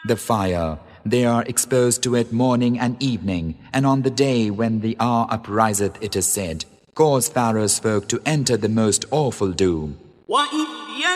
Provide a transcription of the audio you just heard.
The fire, they are exposed to it morning and evening, and on the day when the hour upriseth it is said, cause Pharaoh's folk to enter the most awful doom.